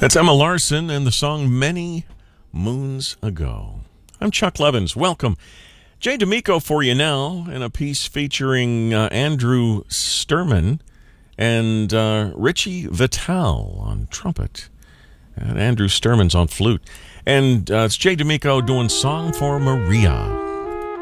That's Emma Larson and the song Many Moons Ago. I'm Chuck Levins. Welcome. Jay D'Amico for you now in a piece featuring Andrew Sturman and Richie Vital on trumpet. And Andrew Sturman's on flute. And it's Jay D'Amico doing Song for Maria.